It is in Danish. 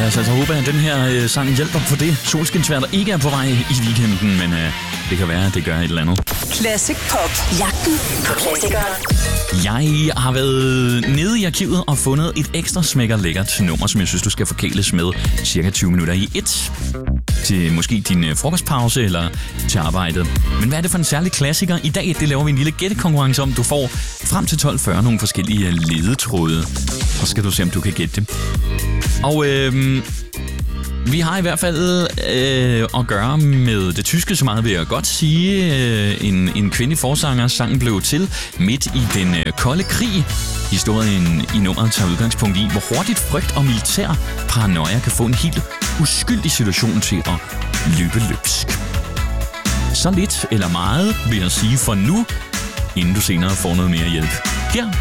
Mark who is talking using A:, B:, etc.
A: lad os altså håbe, at den her sang hjælper på det solskinsvejr, der ikke er på vej i weekenden, men det kan være, at det gør et eller andet.
B: Classic Pop. Jagten på klassikere.
A: Jeg har været nede i arkivet og fundet et ekstra smækker lækkert nummer, som jeg synes, du skal forkæles med cirka 20 minutter i et. Til måske din frokostpause eller til arbejdet. Men hvad er det for en særlig klassiker? I dag det laver vi en lille gættekonkurrence om. Du får frem til 12:40 nogle forskellige ledetråde. Så skal du se, om du kan gætte det. Og vi har i hvert fald at gøre med det tyske, så meget vil jeg godt sige. En kvindelig forsanger. Sangen blev til midt i den kolde krig. Historien i nummeret tager udgangspunkt i, hvor hurtigt frygt og militær paranoia kan få en helt uskyldig situation til at løbe løbsk. Så lidt eller meget vil jeg sige for nu, inden du senere får noget mere hjælp. Her